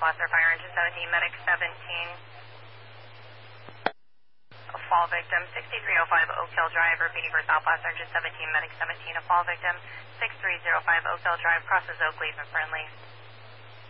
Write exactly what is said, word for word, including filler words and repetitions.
Placer, Fire Engine seventeen, Medic seventeen. A fall victim, sixty-three oh five Oak Hill Drive, repeating for South Placer, Engine seventeen, Medic seventeen. A fall victim, six three oh five Oak Hill Drive, crosses Oak Leaf and Friendly.